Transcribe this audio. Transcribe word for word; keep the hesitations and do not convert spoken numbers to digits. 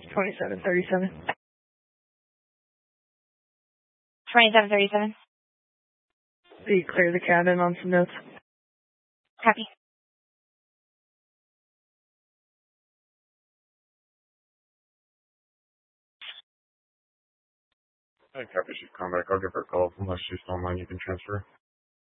twenty-seven thirty-seven. twenty-seven thirty-seven. You clear the cabin on some notes. Copy. Hey, copy. She's calling back. I'll give her a call. Unless she's online, you can transfer.